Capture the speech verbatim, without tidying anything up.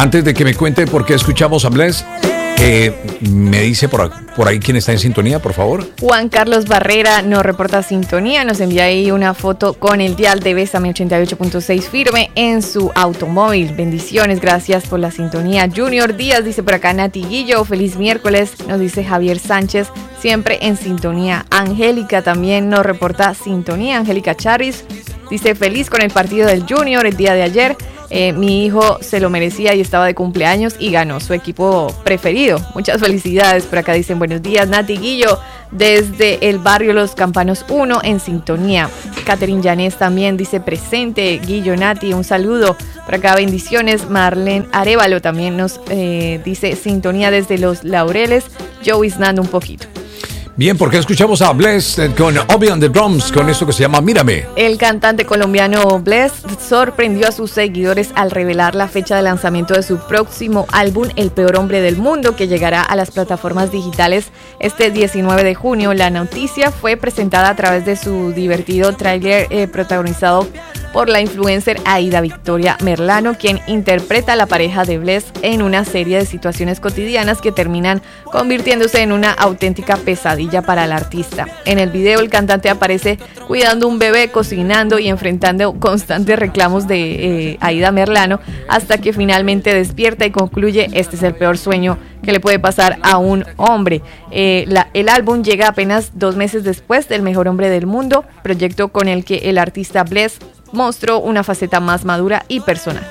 Antes de que me cuente por qué escuchamos a Bless, eh, me dice por, por ahí quién está en sintonía, por favor. Juan Carlos Barrera nos reporta sintonía, nos envía ahí una foto con el dial de Bésame ochenta y ocho punto seis firme en su automóvil. Bendiciones, gracias por la sintonía. Junior Díaz dice por acá, Nati Guillo, feliz miércoles, nos dice Javier Sánchez, siempre en sintonía. Angélica también nos reporta sintonía, Angélica Charris dice feliz con el partido del Junior el día de ayer. Eh, mi hijo se lo merecía y estaba de cumpleaños y ganó su equipo preferido. Muchas felicidades. Por acá dicen buenos días, Nati Guillo, desde el barrio Los Campanos uno en sintonía. Catherine Yanés también dice presente. Guillo, Nati, un saludo. Por acá bendiciones. Marlene Arevalo también nos eh, dice sintonía desde Los Laureles. Joey Snando un poquito. Bien, porque escuchamos a Bless con Obi on the Drums, con esto que se llama Mírame. El cantante colombiano Bless sorprendió a sus seguidores al revelar la fecha de lanzamiento de su próximo álbum, El Peor Hombre del Mundo, que llegará a las plataformas digitales este diecinueve de junio. La noticia fue presentada a través de su divertido tráiler eh, protagonizado por la influencer Aida Victoria Merlano, quien interpreta a la pareja de Bless en una serie de situaciones cotidianas que terminan convirtiéndose en una auténtica pesadilla para el artista. En el video el cantante aparece cuidando un bebé, cocinando y enfrentando constantes reclamos de eh, Aida Merlano hasta que finalmente despierta y concluye: este es el peor sueño que le puede pasar a un hombre. Eh, la, el álbum llega apenas dos meses después del Mejor Hombre del Mundo, proyecto con el que el artista Bless mostró una faceta más madura y personal.